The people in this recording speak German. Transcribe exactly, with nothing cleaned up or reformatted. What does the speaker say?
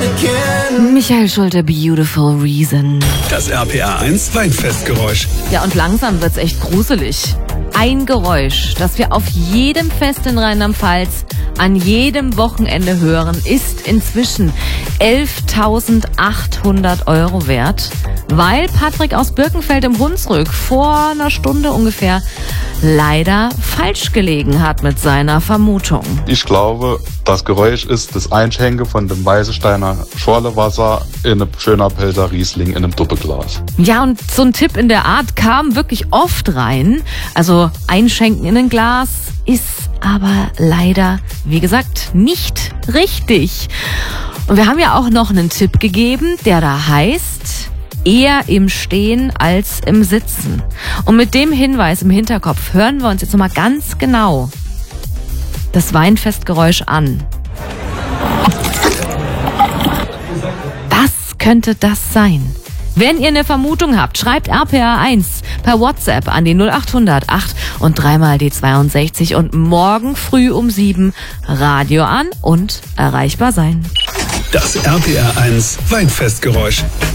Michael Schulte, Beautiful Reason. Das R P R eins Weinfestgeräusch. Ja, und langsam wird's echt gruselig. Ein Geräusch, das wir auf jedem Fest in Rheinland-Pfalz an jedem Wochenende hören, ist inzwischen elftausendachthundert Euro wert, weil Patrick aus Birkenfeld im Hunsrück vor einer Stunde ungefähr leider falsch gelegen hat mit seiner Vermutung. Ich glaube, das Geräusch ist das Einschenken von dem Weißesteiner Schorlewasser in einem schöner Pelzer Riesling in einem Doppelglas. Ja, und so ein Tipp in der Art kam wirklich oft rein. Also Einschenken in ein Glas ist aber leider, wie gesagt, nicht richtig. Und wir haben ja auch noch einen Tipp gegeben, der da heißt: eher im Stehen als im Sitzen. Und mit dem Hinweis im Hinterkopf hören wir uns jetzt nochmal ganz genau das Weinfestgeräusch an. Was könnte das sein? Wenn ihr eine Vermutung habt, schreibt R P R eins per WhatsApp an die null achthundert acht und dreimal die zweiundsechzig und morgen früh um sieben Radio an und erreichbar sein. Das R P R eins Weinfestgeräusch.